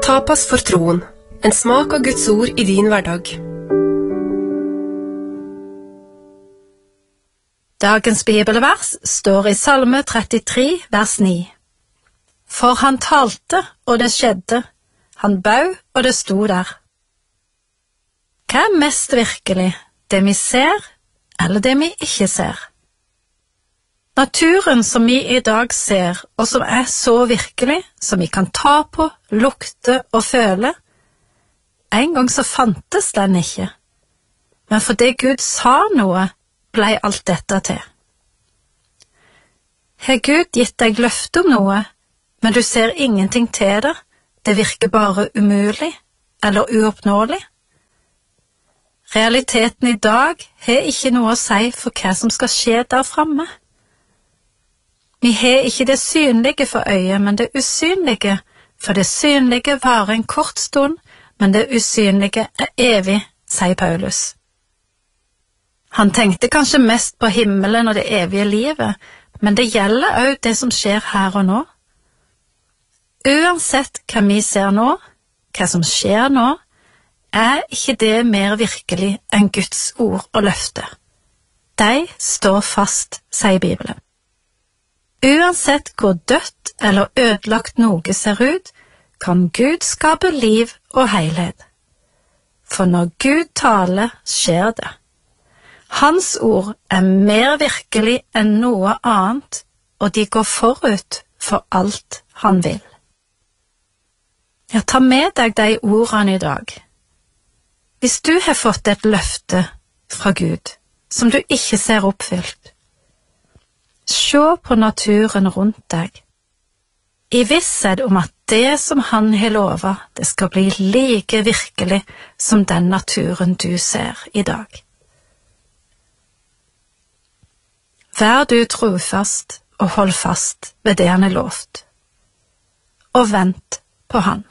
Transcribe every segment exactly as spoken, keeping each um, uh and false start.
Tapas for troen. En smak av Guds ord i din hverdag. Dagens bibelvers står i Salme trettitre, vers ni. For han talte, og det skjedde. Han bau, og det sto der. Hva er mest virkelig, det vi ser, eller det vi ikke ser? Naturen som vi i dag ser, og som er så virkelig, som vi kan ta på, lukte og føle, en gang så fantes den ikke. Men fordi Gud sa noe, blei alt dette til. Har Gud gitt deg løfte om noe, men du ser ingenting til det, det virker bare umulig eller uoppnåelig? Realiteten i dag har ikke noe å si for hva som skal skje der framme. Vi har ikke det synlige for øyet, men det usynlige, for det synlige varer en kort stund, men det usynlige er evig, sier Paulus. Han tenkte kanskje mest på himmelen og det evige livet, men det gjelder også det som skjer her og nå. Uansett hva vi ser nå, hva som skjer nå, er ikke det mer virkelig enn Guds ord og løfte. De står fast, sier Bibelen. Uansett hvor dødt eller ødelagt noe ser ut, kan Gud skape liv og helhet. For når Gud taler, skjer det. Hans ord er mer virkelig enn noe annet, og de går forut for alt han vil. Ja, ta med deg de ordene i dag. Hvis du har fått et løfte fra Gud, som du ikke ser oppfylt, se på naturen rundt deg, i visshet om at det som han har lovet, det skal bli like virkelig som den naturen du ser i dag. Vær du trofast og hold fast ved det han er lovt, og vent på han.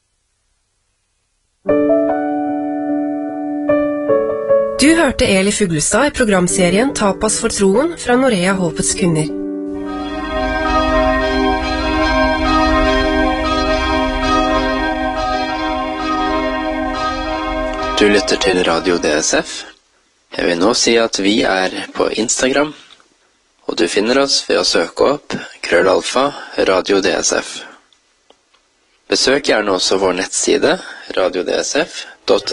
Du hørte Eli Fuglestad i programserien Tapas for troen fra Norea Håpets Kvinner. Du lytter til Radio D S F. Jeg vil nå si at vi er på Instagram, og du finner oss ved å søke opp krøllalfa Radio D S F. Besøk gjerne også vår nettside radio d s f